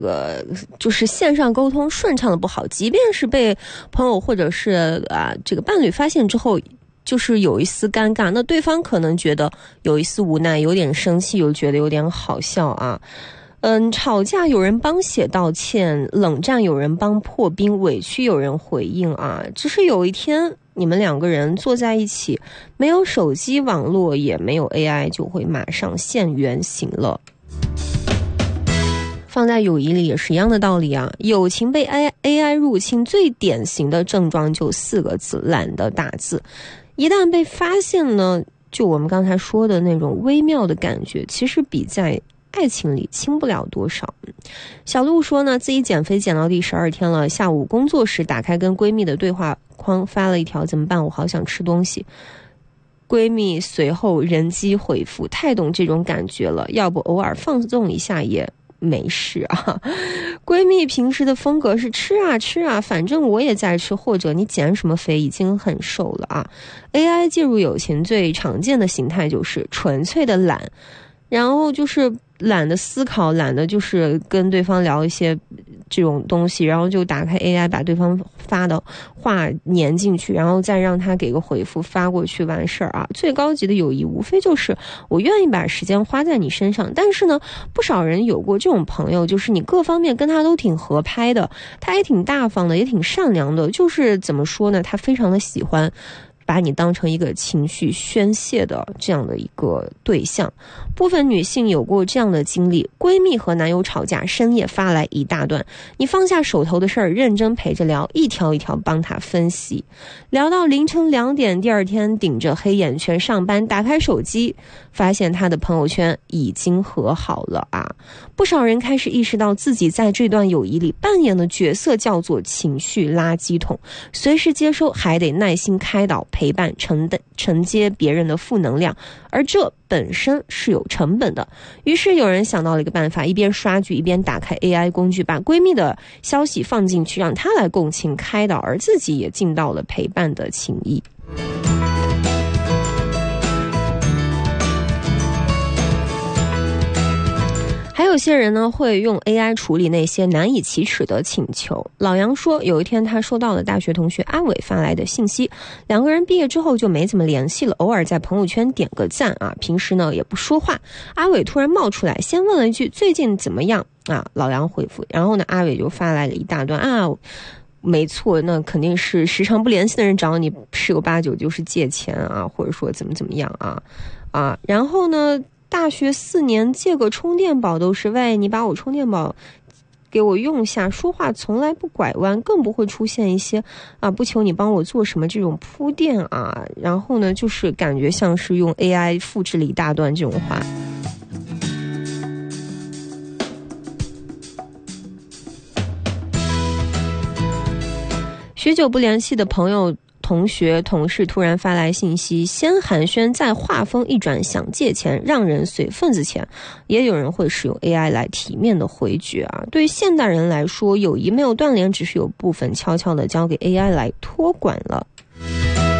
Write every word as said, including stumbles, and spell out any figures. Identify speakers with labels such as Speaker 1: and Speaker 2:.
Speaker 1: 呃，就是线上沟通顺畅的不好，即便是被朋友或者是啊这个伴侣发现之后，就是有一丝尴尬，那对方可能觉得有一丝无奈，有点生气，又觉得有点好笑啊。嗯，吵架有人帮写道歉，冷战有人帮破冰，委屈有人回应啊。只是有一天你们两个人坐在一起，没有手机网络，也没有 A I， 就会马上现原形了。放在友谊里也是一样的道理啊，友情被 A I 入侵，最典型的症状就四个字：懒得打字。一旦被发现呢，就我们刚才说的那种微妙的感觉，其实比在爱情里轻不了多少。小鹿说呢，自己减肥减到第十二天了，下午工作时打开跟闺蜜的对话框，发了一条怎么办，我好想吃东西。闺蜜随后人机回复，太懂这种感觉了，要不偶尔放纵一下也没事啊。闺蜜平时的风格是吃啊吃啊，反正我也在吃，或者你减什么肥已经很瘦了啊。A I 介入友情最常见的形态就是纯粹的懒，然后就是懒得思考，懒得就是跟对方聊一些这种东西，然后就打开 A I 把对方发的话粘进去，然后再让他给个回复发过去完事儿啊。最高级的友谊无非就是我愿意把时间花在你身上，但是呢，不少人有过这种朋友，就是你各方面跟他都挺合拍的，他也挺大方的，也挺善良的，就是怎么说呢，他非常的喜欢把你当成一个情绪宣泄的这样的一个对象。部分女性有过这样的经历，闺蜜和男友吵架，深夜发来一大段，你放下手头的事儿，认真陪着聊，一条一条帮她分析，聊到凌晨两点，第二天顶着黑眼圈上班，打开手机发现她的朋友圈已经和好了啊。不少人开始意识到自己在这段友谊里扮演的角色叫做情绪垃圾桶，随时接收，还得耐心开导陪伴承承接别人的负能量，而这本身是有成本的。于是有人想到了一个办法，一边刷剧一边打开 A I 工具，把闺蜜的消息放进去，让她来共情开导，而自己也尽到了陪伴的情谊。还有些人呢会用 A I 处理那些难以启齿的请求。老杨说，有一天他收到了大学同学阿伟发来的信息，两个人毕业之后就没怎么联系了，偶尔在朋友圈点个赞啊，平时呢也不说话。阿伟突然冒出来，先问了一句最近怎么样啊？老杨回复，然后呢阿伟就发来了一大段啊。没错，那肯定是时常不联系的人找你，十有八九就是借钱啊，或者说怎么怎么样啊啊，然后呢？大学四年借个充电宝都是，喂，你把我充电宝给我用下，说话从来不拐弯，更不会出现一些啊不求你帮我做什么这种铺垫啊，然后呢就是感觉像是用 A I 复制了一大段这种话。许久不联系的朋友同学同事突然发来信息，先寒暄再话锋一转，想借钱让人随份子钱。也有人会使用 A I 来体面的回绝啊。对于现代人来说，友谊没有断联，只是有部分悄悄的交给 A I 来托管了。